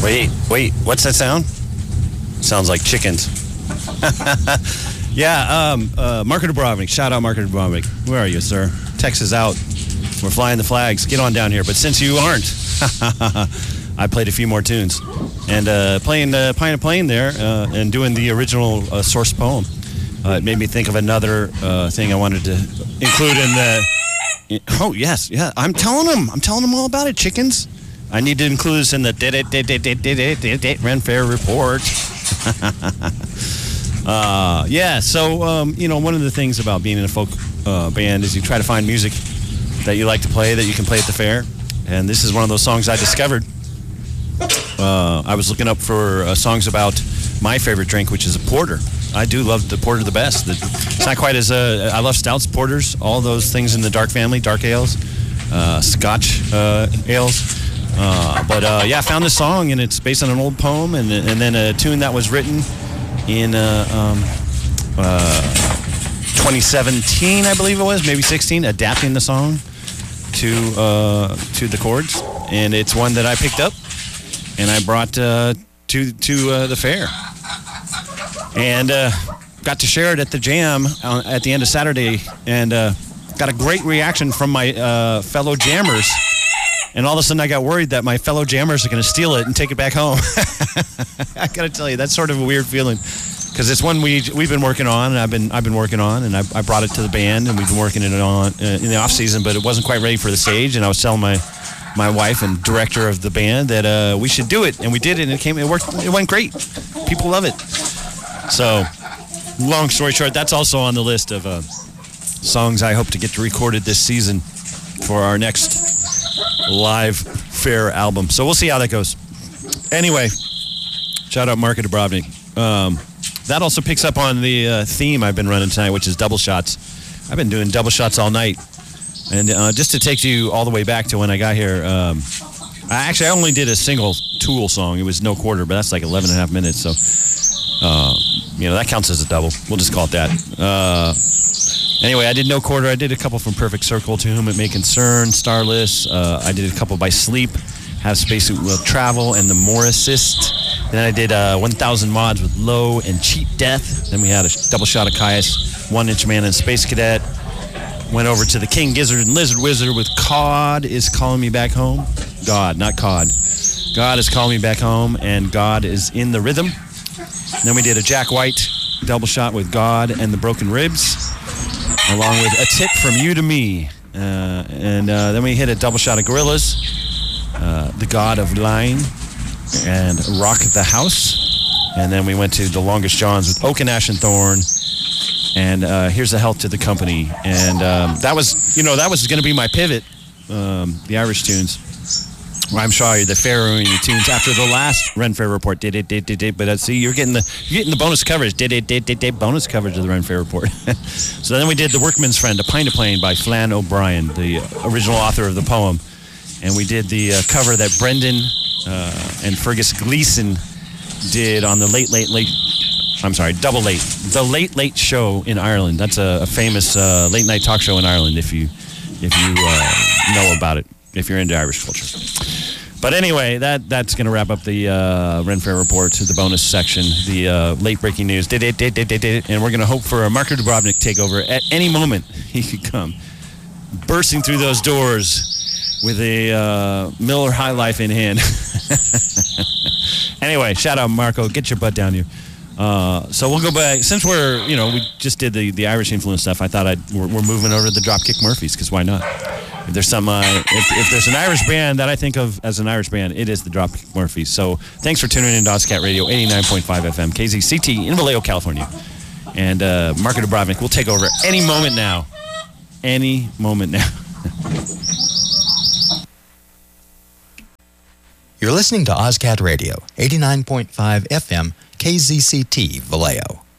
Wait, what's that sound? Sounds like chickens. Yeah, Marco Dubrovnik. Shout out Marco Dubrovnik. Where are you, sir? Text is out. We're flying the flags. Get on down here. But since you aren't, I played a few more tunes. And playing Pine and Plain there and doing the original source poem. It made me think of another thing I wanted to include in the... Oh, yes, yeah. I'm telling them all about it, chickens. I need to include this in the Ren Fair report. So one of the things about being in a folk band is you try to find music that you like to play, that you can play at the fair. And this is one of those songs I discovered. I was looking up for songs about my favorite drink, which is a porter. I do love the porter the best. It's not quite as... I love stouts, porters, all those things in the dark family, dark ales, Scotch ales. I found this song, and it's based on an old poem, and then a tune that was written in 2017, I believe it was, maybe 16, adapting the song to the chords. And it's one that I picked up, and I brought to the fair. And got to share it at the jam at the end of Saturday, and got a great reaction from my fellow jammers. And all of a sudden, I got worried that my fellow jammers are going to steal it and take it back home. I got to tell you, that's sort of a weird feeling, because it's one we've been working on, and I've been working on, and I brought it to the band, and we've been working it on in the off season, but it wasn't quite ready for the stage. And I was telling my wife and director of the band that we should do it, and we did it, and it worked. It went great. People love it. So, long story short, that's also on the list of songs I hope to get recorded this season for our next live fair album. So we'll see how that goes. Anyway, shout out Marco Dubrovnik. That also picks up on the theme I've been running tonight, which is double shots. I've been doing double shots all night. And just to take you all the way back to when I got here, I only did a single Tool song. It was no quarter, but that's like 11 and a half minutes. So, that counts as a double. We'll just call it that. Anyway, I did no quarter. I did a couple from Perfect Circle, To Whom It May Concern, Starless. I did a couple by Sleep, Have Spacesuit Will Travel, and The Morrissist. Then I did 1,000 Mods with Low and Cheat Death. Then we had a double shot of Caius, 1 Inch Man and Space Cadet. Went over to the King Gizzard and Lizard Wizard with God Is Calling Me Back Home. God, not Cod. God Is Calling Me Back Home, and God Is in the Rhythm. And then we did a Jack White double shot with God and the Broken Ribs, along with A Tip From You to Me. And then we hit a double shot of Gorillaz, The God of Lying, and Rock the House. And then we went to The Longest Johns with Oak and Ash and Thorn, and Here's the Health to the Company. And that was going to be my pivot, the Irish tunes. I'm sorry, the Fair tunes after the last Ren Fair report did it. But see, you're getting the bonus coverage. Bonus coverage of the Ren Fair report. So then we did The Workman's Friend, A Pine to Plain by Flann O'Brien, the original author of the poem, and we did the cover that Brendan and Fergus Gleeson did on the The Late Late Show in Ireland. That's a famous late night talk show in Ireland. If you know about it, if you're into Irish culture. But anyway, that's going to wrap up the Ren Fair report, the bonus section, the late breaking news. And we're going to hope for a Marco Dubrovnik takeover at any moment. He could come bursting through those doors with a Miller High Life in hand. Anyway, shout out Marco. Get your butt down here. So we'll go back. Since we just did the Irish influence stuff, I thought we're moving over to the Dropkick Murphys, because why not? If there's if there's an Irish band that I think of as an Irish band, it is the Dropkick Murphys. So thanks for tuning in to Ozcat Radio, 89.5 FM, KZCT in Vallejo, California. And Marco Dubrovnik will take over any moment now. Any moment now. You're listening to Ozcat Radio, 89.5 FM, KZCT, Vallejo.